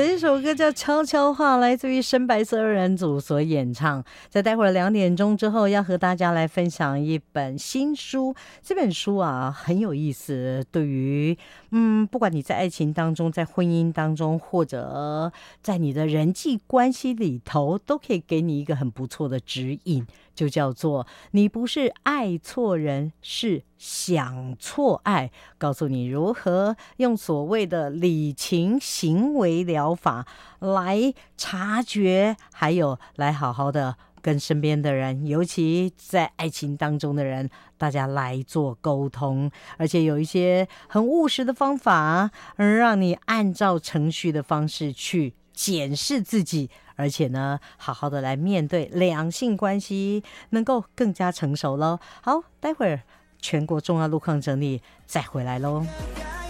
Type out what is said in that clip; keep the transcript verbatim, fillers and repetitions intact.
这一首歌叫《悄悄话》，来自于深白色二人组所演唱。在待会儿两点钟之后，要和大家来分享一本新书。这本书啊很有意思，对于嗯，不管你在爱情当中、在婚姻当中，或者在你的人际关系里头，都可以给你一个很不错的指引。就叫做你不是爱错人，是想错爱，告诉你如何用所谓的理情行为疗法来察觉，还有来好好的跟身边的人，尤其在爱情当中的人，大家来做沟通，而且有一些很务实的方法，让你按照程序的方式去检视自己，而且呢，好好的来面对两性关系，能够更加成熟咯。好，待会儿全国重要路况整理再回来咯。